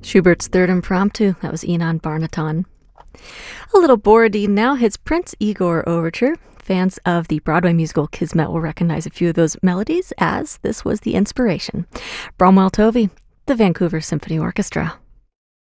Schubert's Third Impromptu, that was Enon Barnaton. A little Borodin now, his Prince Igor Overture. Fans of the Broadway musical Kismet will recognize a few of those melodies, as this was the inspiration. Bromwell Tovey, the Vancouver Symphony Orchestra.